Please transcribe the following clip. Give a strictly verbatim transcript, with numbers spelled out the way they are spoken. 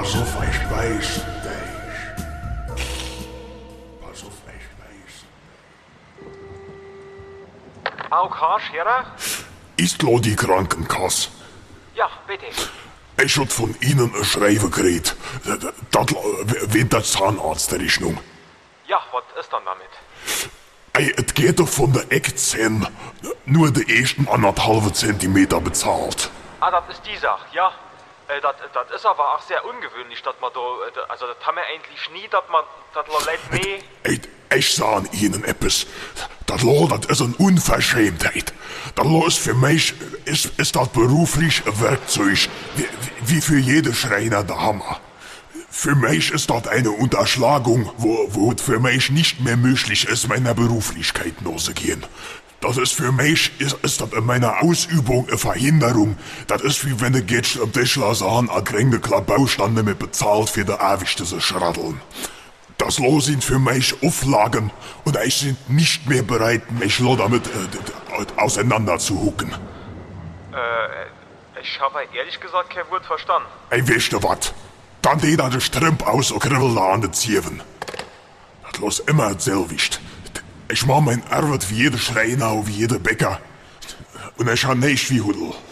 Pass auf, ich weiß dich. Pass auf, ich weiß. A O K, Scherer? Ist lo die Krankenkasse? Ja, bitte. Ich hab von Ihnen ein Schreiben gekriegt. Das wird der Zahnarztrechnung. Ja, was ist dann damit? Ey, es geht doch von der Eckzähne nur die ersten anderthalb Zentimeter bezahlt. Ah, das ist die Sache, ja. Äh, das, das ist aber auch sehr ungewöhnlich, dass man da, äh, also das haben wir eigentlich nie, dass man, das Leute mehr... Ey, ich sag Ihnen etwas. Das Lo, das ist eine Unverschämtheit. Das Lo ist für mich, ist, ist das beruflich ein Werkzeug, wie, wie für jede Schreiner der Hammer. Für mich ist das eine Unterschlagung, wo, wo es für mich nicht mehr möglich ist, meiner Beruflichkeit nachzugehen. Das ist für mich, ist, ist das in meiner Ausübung eine Verhinderung. Das ist wie wenn du gehst am Tischler sagen, a kränkte Klabaustand nicht mehr bezahlt für die ewigste zu schraddeln. Das Lo sind für mich Auflagen und ich sind nicht mehr bereit, mich lo damit äh, auseinanderzuhucken. Äh, ich habe ehrlich gesagt kein Wort verstanden. Ey, weißt du wat? Dann die da de Strümp aus und kribbel da an de Zieven. Das los immer selwicht. Ich mach mein Arbeit wie jeder Schreiner und wie jeder Bäcker. Und ich han nicht wie Hudel.